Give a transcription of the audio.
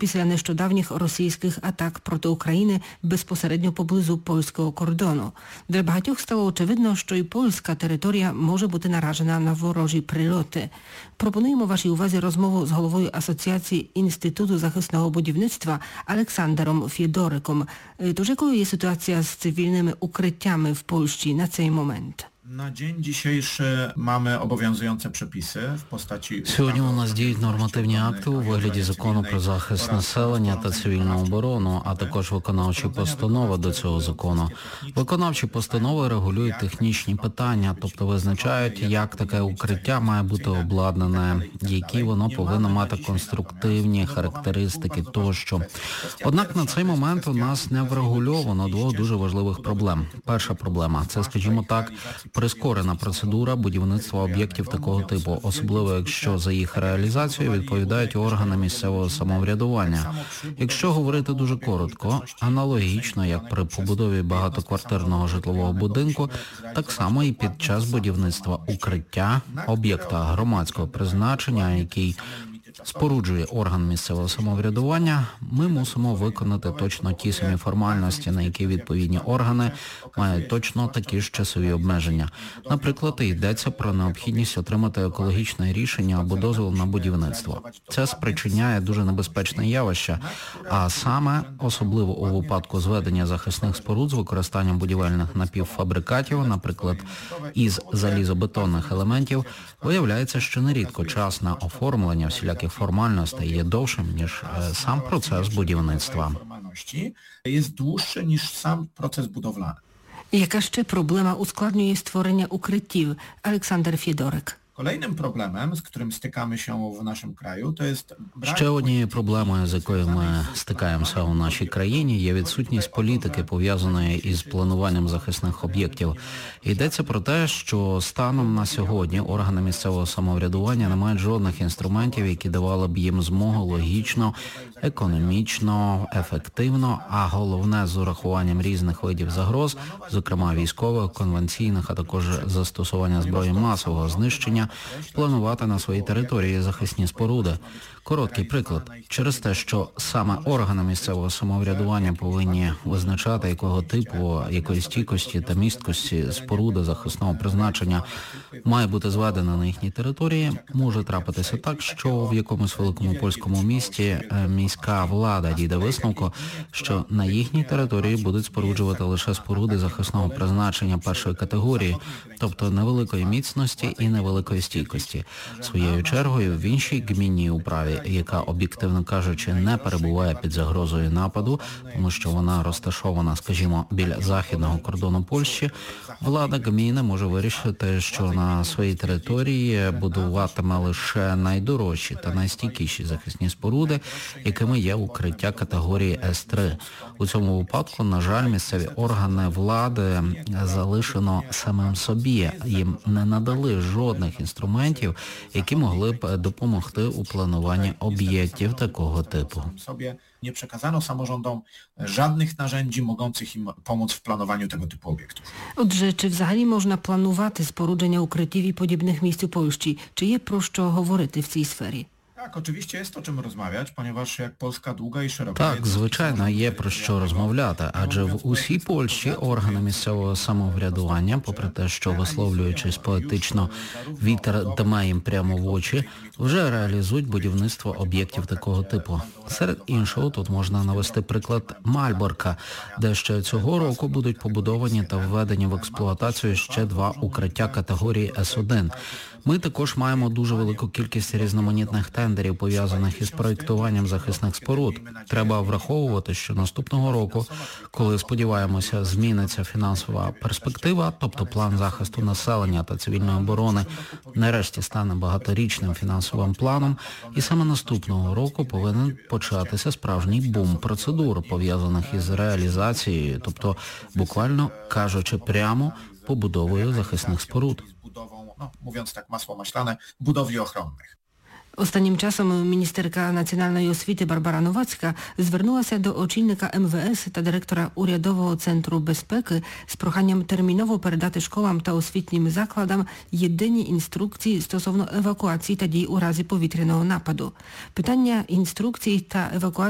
після нещодавніх російських атак проти України безпосередньо поблизу польського кордону. Для багатьох стало очевидно, що і польська територія може бути наражена на ворожі прильоти. Пропонуємо вашій увазі розмову з головою Асоціації Інституту захисного будівництва Олександром Фєдориком. Тож якою є ситуація з цивільними укриттями в Польщі на цей момент? На dzień dzisiejszy mamy obowiązujące przepisy w postaci... Сьогодні у нас діють нормативні акти у вигляді закону про захист населення та цивільну оборону, а також виконавчі постанови до цього закону. Виконавчі постанови регулюють технічні питання, тобто визначають, як таке укриття має бути обладнане, які воно повинно мати конструктивні характеристики тощо. Однак на цей момент у нас не врегульовано двох дуже важливих проблем. Перша проблема – це, скажімо так, прискорена процедура будівництва об'єктів такого типу, особливо якщо за їх реалізацію відповідають органи місцевого самоврядування. Якщо говорити дуже коротко, аналогічно, як при побудові багатоквартирного житлового будинку, так само і під час будівництва укриття, об'єкта громадського призначення, який споруджує орган місцевого самоврядування, ми мусимо виконати точно ті самі формальності, на які відповідні органи мають точно такі ж часові обмеження. Наприклад, йдеться про необхідність отримати екологічне рішення або дозвіл на будівництво. Це спричиняє дуже небезпечне явище, а саме, особливо у випадку зведення захисних споруд з використанням будівельних напівфабрикатів, наприклад, із залізобетонних елементів, виявляється, що нерідко час на оформлення всіляких формальностей є довшим, ніж сам процес будівництва. Є довше, ніж сам процес будівляння. Яка ще проблема ускладнює створення укриттів? Олександр Фєдорик. Kolejnym problemem, z którym stykamy się w naszym kraju, to jest... Ще однією проблемою, з якою ми стикаємося у нашій країні, є відсутність політики, пов'язаної із плануванням захисних об'єктів. Йдеться про те, що станом на сьогодні органи місцевого самоврядування не мають жодних інструментів, які давали б їм змогу логічно, економічно, ефективно, а головне з урахуванням різних видів загроз, зокрема військових, конвенційних, а також застосування зброї масового знищення, планувати на своїй території захисні споруди. Короткий приклад. Через те, що саме органи місцевого самоврядування повинні визначати, якого типу, якої стійкості та місткості споруда захисного призначення має бути зведена на їхній території, може трапитися так, що в якомусь великому польському місті міська влада дійде висновку, що на їхній території будуть споруджувати лише споруди захисного призначення першої категорії, тобто невеликої міцності і невеликої стійкості. Своєю чергою в іншій гмінній управі, яка, об'єктивно кажучи, не перебуває під загрозою нападу, тому що вона розташована, скажімо, біля західного кордону Польщі, влада гміни може вирішити, що на своїй території будуватиме лише найдорожчі та найстійкіші захисні споруди, якими є укриття категорії С3. У цьому випадку, на жаль, місцеві органи влади залишено самим собі. Їм не надали жодних інструментів, які могли б допомогти у плануванні об'єктів такого типу. Nie przekazano samorządom żadnych narzędzi mogących im pomóc w planowaniu tego typu obiektów. Отже, чи взагалі можна планувати спорудження укриттів і подібних місць у Польщі? Чи є про що говорити в цій сфері? Так, oczywiście jest o czym rozmawiać, ponieważ jak Polska długa i szeroka... Так, звичайно, є про що розмовляти, адже в усій Польщі органи місцевого самоврядування, попри те, що висловлюючись поетично, вітер дме їм прямо в очі, вже реалізують будівництво об'єктів такого типу. Серед іншого, тут можна навести приклад Мальборка, де ще цього року будуть побудовані та введені в експлуатацію ще 2 укриття категорії С1. Ми також маємо дуже велику кількість різноманітних тендерів, пов'язаних із проєктуванням захисних споруд. Треба враховувати, що наступного року, коли, сподіваємося, зміниться фінансова перспектива, тобто план захисту населення та цивільної оборони, нарешті стане багаторічним фінансовим планом, і саме наступного року повинен початися справжній бум процедур, пов'язаних із реалізацією, тобто, буквально кажучи прямо, побудовою захисних споруд. Mówiąc tak masło maślane, budowli ochronnych. Останнім часом міністерка національної освіти Барбара Новацька звернулася до очільника МВС та директора Урядового центру безпеки з проханням терміново передати школам та освітнім закладам єдині інструкції стосовно евакуації та дій у разі повітряного нападу. Питання інструкцій та евакуації